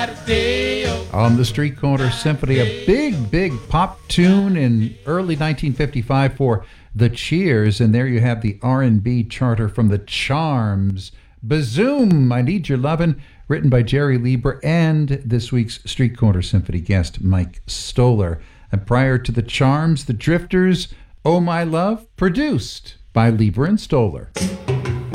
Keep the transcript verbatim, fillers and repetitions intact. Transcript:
On the Street Corner Symphony, a big, big pop tune in early nineteen fifty-five for The Cheers, and there you have the R and B charter from the Charms. Bazoom, I Need Your Lovin', written by Jerry Lieber and this week's Street Corner Symphony guest, Mike Stoller. And prior to the Charms, the Drifters, Oh My Love, produced by Lieber and Stoller.